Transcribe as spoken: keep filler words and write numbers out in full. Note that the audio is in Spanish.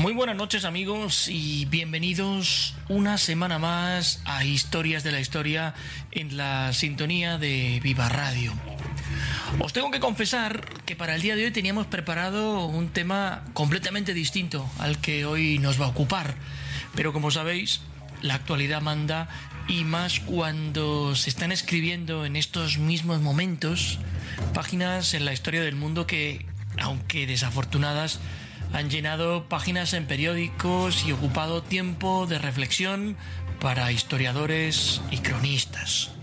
Muy buenas noches, amigos, y bienvenidos una semana más a Historias de la Historia en la sintonía de Viva Radio. Os tengo que confesar que para el día de hoy teníamos preparado un tema completamente distinto al que hoy nos va a ocupar, pero como sabéis, la actualidad manda, y más cuando se están escribiendo en estos mismos momentos páginas en la historia del mundo que, aunque desafortunadas, han llenado páginas en periódicos y ocupado tiempo de reflexión para historiadores y cronistas.